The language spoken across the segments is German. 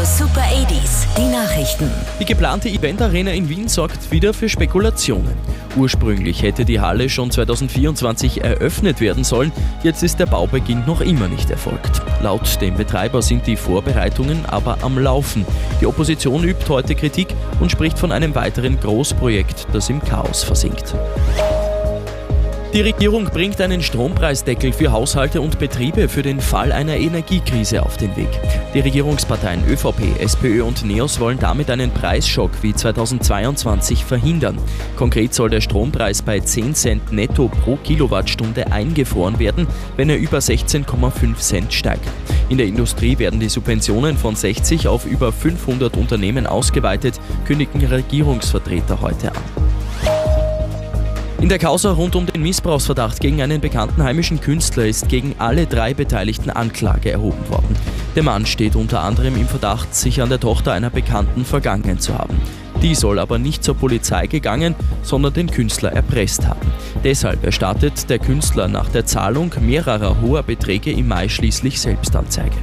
Super 80s, die Nachrichten. Die geplante Event-Arena in Wien sorgt wieder für Spekulationen. Ursprünglich hätte die Halle schon 2024 eröffnet werden sollen, jetzt ist der Baubeginn noch immer nicht erfolgt. Laut dem Betreiber sind die Vorbereitungen aber am Laufen. Die Opposition übt heute Kritik und spricht von einem weiteren Großprojekt, das im Chaos versinkt. Die Regierung bringt einen Strompreisdeckel für Haushalte und Betriebe für den Fall einer Energiekrise auf den Weg. Die Regierungsparteien ÖVP, SPÖ und NEOS wollen damit einen Preisschock wie 2022 verhindern. Konkret soll der Strompreis bei 10 Cent netto pro Kilowattstunde eingefroren werden, wenn er über 16,5 Cent steigt. In der Industrie werden die Subventionen von 60 auf über 500 Unternehmen ausgeweitet, kündigen Regierungsvertreter heute an. In der Causa rund um den Missbrauchsverdacht gegen einen bekannten heimischen Künstler ist gegen alle 3 Beteiligten Anklage erhoben worden. Der Mann steht unter anderem im Verdacht, sich an der Tochter einer Bekannten vergangen zu haben. Die soll aber nicht zur Polizei gegangen, sondern den Künstler erpresst haben. Deshalb erstattet der Künstler nach der Zahlung mehrerer hoher Beträge im Mai schließlich Selbstanzeige.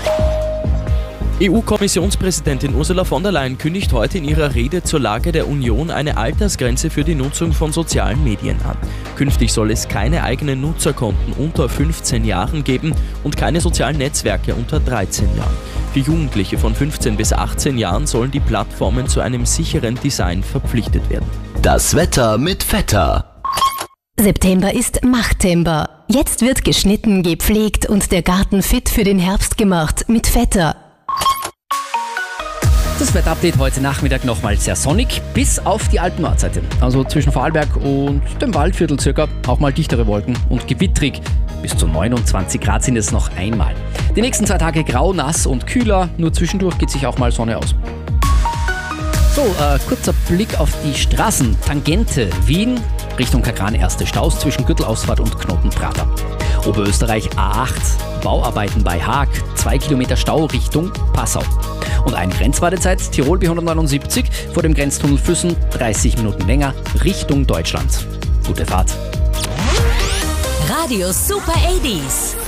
EU-Kommissionspräsidentin Ursula von der Leyen kündigt heute in ihrer Rede zur Lage der Union eine Altersgrenze für die Nutzung von sozialen Medien an. Künftig soll es keine eigenen Nutzerkonten unter 15 Jahren geben und keine sozialen Netzwerke unter 13 Jahren. Für Jugendliche von 15 bis 18 Jahren sollen die Plattformen zu einem sicheren Design verpflichtet werden. Das Wetter mit Vetter. September ist Machttember. Jetzt wird geschnitten, gepflegt und der Garten fit für den Herbst gemacht mit Vetter. Das Wetterupdate heute Nachmittag nochmal sehr sonnig, bis auf die Alpen-Nordseite. Also zwischen Vorarlberg und dem Waldviertel circa auch mal dichtere Wolken und gewittrig. Bis zu 29 Grad sind es noch einmal. Die nächsten 2 Tage grau, nass und kühler, nur zwischendurch geht sich auch mal Sonne aus. So, kurzer Blick auf die Straßen. Tangente Wien, Richtung Kagran erste Staus zwischen Gürtelausfahrt und Knotenprater. Oberösterreich A8, Bauarbeiten bei Haag, 2 Kilometer Stau Richtung Passau. Und eine Grenzwartezeit, Tirol B179, vor dem Grenztunnel Füssen 30 Minuten länger, Richtung Deutschland. Gute Fahrt. Radio Super 80s.